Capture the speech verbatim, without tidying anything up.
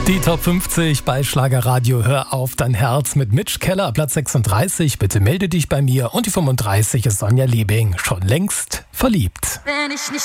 Die Top fünfzig bei Schlagerradio Hör auf dein Herz mit Mitch Keller, Platz sechsunddreißig, bitte melde dich bei mir. Und die fünfunddreißig ist Sonja Liebing, schon längst verliebt. Wenn ich nicht